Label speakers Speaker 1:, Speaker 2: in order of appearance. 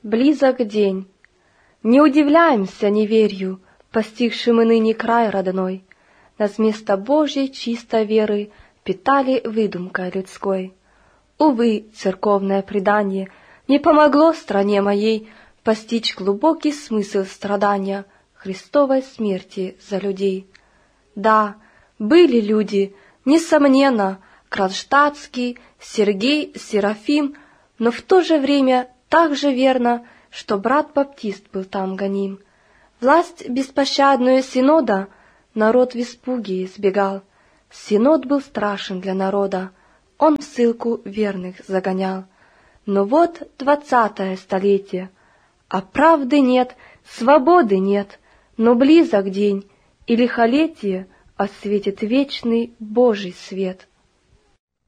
Speaker 1: Близок день. Не удивляемся неверью, постигшим и ныне край родной. Нас вместо Божьей чистой веры питали выдумкой людской. Увы, церковное предание не помогло стране моей постичь глубокий смысл страдания Христовой смерти за людей. Да, были люди, несомненно, Кронштадтский, Сергей, Серафим, но в то же время так же верно, что брат Баптист был там гоним. Власть беспощадную Синода народ в испуге избегал. Синод был страшен для народа, он в ссылку верных загонял. Но вот 20-е столетие, а правды нет, свободы нет, но близок день, и лихолетие осветит вечный Божий свет.